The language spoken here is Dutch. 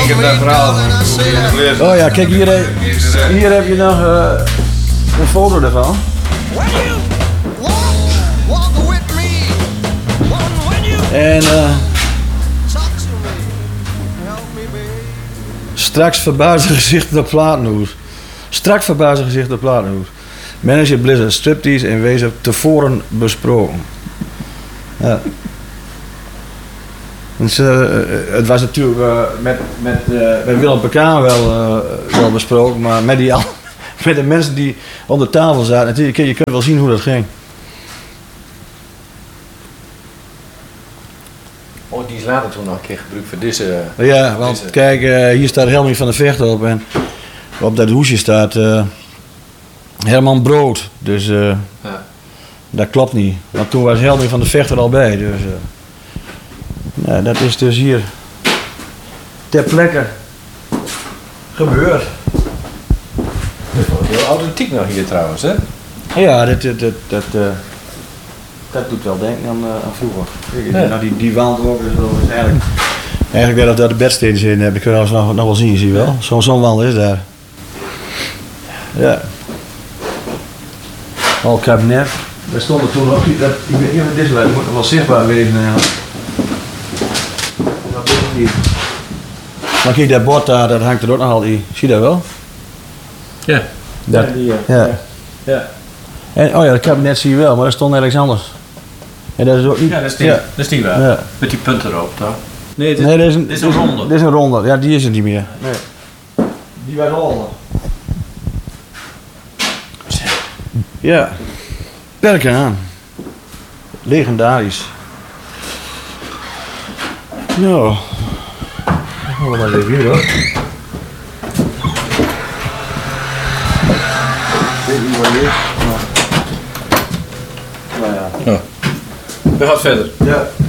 Ik heb dat verhaal geleerd. Oh ja, kijk hier heb je nog een foto ervan. En straks verbaasde gezicht op Platenhoes. Strak verbaasde gezicht op Platenhoes. Manager Blizzard striptease en wezen tevoren besproken. Ja. Dus, het was natuurlijk met Willem Pekaan wel besproken, maar met de mensen die om de tafel zaten, natuurlijk, je kunt wel zien hoe dat ging. Oh, die is later toen nog een keer gebruikt voor deze... Ja, want kijk, hier staat Helmi van der Vecht op en op dat hoesje staat Herman Brood. Dus dat klopt niet, want toen was Helmi van der Vecht er al bij. Dus, nou, dat is dus hier ter plekke gebeurd. Heel authentiek nog hier trouwens, hè? Ja, dat doet wel denken aan vroeger. Ja. Nou, die wand ook is eigenlijk weer dat daar de bedsteden in heb. Ik kan het nog wel zien, zie je wel. Zo'n wand is daar. Ja. Al kabinet. Daar stonden toen ook, ik weet niet of het is, maar het moet nog wel zichtbaar wezen. Dat weet ik niet. Maar kijk, dat bord daar, dat hangt er ook nog al in. Zie je dat wel? Ja. Dat, ja. En, oh ja, het kabinet zie je wel, maar dat stond ergens anders. En dat is ook niet... Ja, dat is die waar. Ja. Met die punten erop, toch? Nee, dit is een ronde. Dit is een ronde, ja, die is er niet meer. Nee. Die was ronde. Ja. Perken aan. Legendarisch. Nou. Gaan we maar even hier hoor. Ik weet niet waar die is. Maar... Nou ja. We gaan verder. Ja.